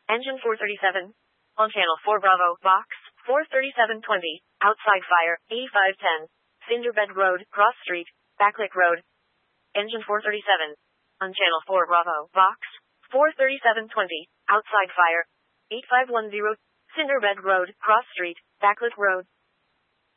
Engine 437. On channel 4 Bravo, box 43720, outside fire, 8510. Cinderbed Road, Cross Street, Backlick Road. Engine 437. On channel 4 Bravo, box 43720, outside fire, 8510. Cinderbed Road, Cross Street, Backlick Road.